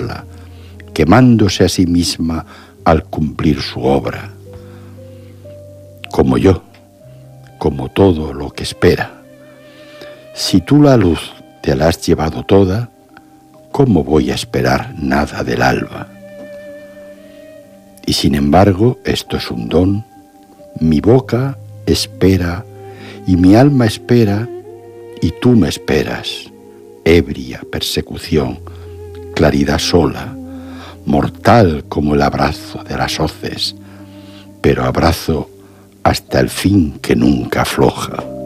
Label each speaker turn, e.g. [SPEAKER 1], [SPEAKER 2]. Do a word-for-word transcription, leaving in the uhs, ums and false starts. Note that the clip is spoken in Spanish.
[SPEAKER 1] sola, quemándose a sí misma al cumplir su obra. Como yo, como todo lo que espera. Si tú la luz te la has llevado toda, ¿cómo voy a esperar nada del alba? Y sin embargo, esto es un don. Mi boca espera y mi alma espera y tú me esperas. Ebria persecución, claridad sola, mortal como el abrazo de las hoces, pero abrazo hasta el fin que nunca afloja.